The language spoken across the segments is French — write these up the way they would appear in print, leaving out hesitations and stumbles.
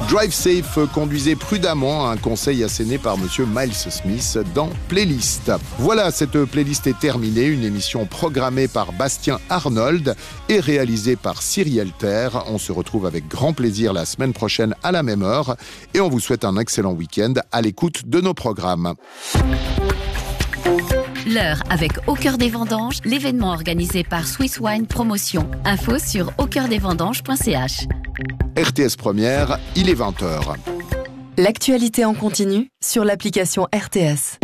Drive safe, conduisez prudemment, un conseil asséné par monsieur Miles Smith dans Playlist. Voilà, cette playlist est terminée, une émission programmée par Bastien Arnold et réalisée par Cyrielle Terre. On se retrouve avec grand plaisir la semaine prochaine à la même heure et on vous souhaite un excellent week-end à l'écoute de nos programmes. L'heure avec Au Cœur des Vendanges, l'événement organisé par Swiss Wine Promotion. Info sur aucoeurdesvendanges.ch. RTS Première, il est 20h. L'actualité en continu sur l'application RTS.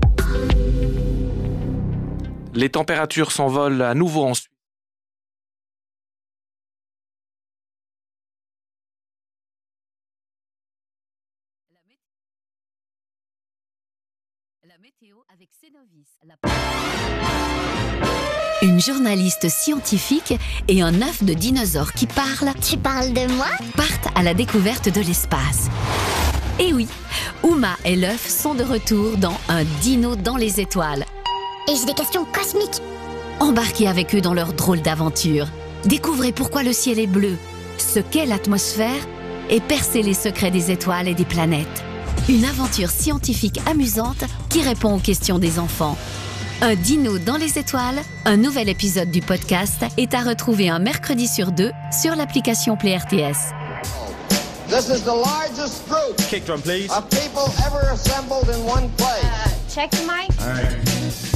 Les températures s'envolent à nouveau en Suisse. La météo avec Cénovis. Une journaliste scientifique et un œuf de dinosaure qui parle. Tu parles de moi? Partent à la découverte de l'espace. Et oui, Uma et l'œuf sont de retour dans Un dino dans les étoiles. Et j'ai des questions cosmiques. Embarquez avec eux dans leur drôle d'aventure. Découvrez pourquoi le ciel est bleu, ce qu'est l'atmosphère et percez les secrets des étoiles et des planètes. Une aventure scientifique amusante qui répond aux questions des enfants. Un dino dans les étoiles, un nouvel épisode du podcast est à retrouver un mercredi sur 2 sur l'application Play RTS. This is the largest group Kick drum, please. of people ever assembled in one place. Check the mic. All right.